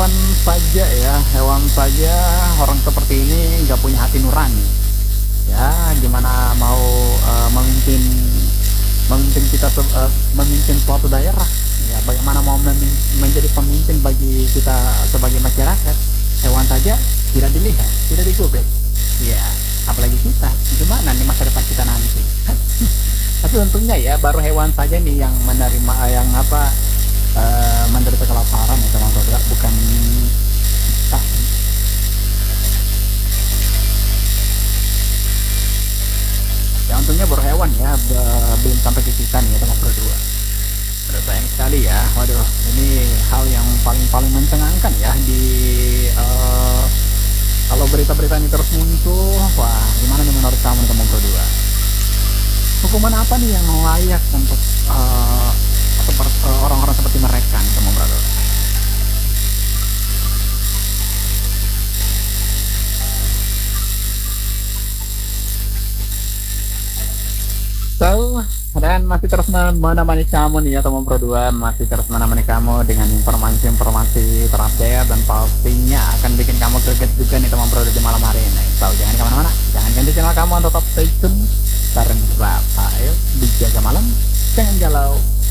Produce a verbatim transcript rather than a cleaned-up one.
hewan saja ya, hewan saja orang seperti ini nggak punya hati nurani. Ya, gimana mau eh, memimpin memimpin kita se- eh, memimpin suatu daerah? Ya, bagaimana mau memin- menjadi pemimpin bagi kita sebagai masyarakat? Hewan saja tidak dilihat, tidak digubris. Ya, apalagi kita. Gimana nih masa depan kita nanti? Tapi untungnya ya baru hewan saja nih yang menerima yang apa eh, menderita kelaparan ya teman saudara, bukan kita. Ya untungnya baru hewan ya, be- belum sampai ke kita nih ya teman berdua. Aduh, sayang sekali ya. Waduh, ini hal yang paling-paling mencengangkan ya di eh, kalau berita-berita ini terus muncul. Wah, gimana nih menurut kamu nih, teman berdua? Hukuman apa nih yang layak untuk eh, seperti eh, orang-orang seperti mereka nih teman berdua? So, dan masih terus menemani kamu nih ya teman Pro dua, masih terus menemani kamu dengan informasi-informasi terupdate dan pastinya akan bikin kamu greget juga nih teman Pro di malam hari ini. So, jangan kemana-mana, jangan ganti channel kamu untuk tetap stay tune bareng Rafael di Jaga Malam. Jangan galau.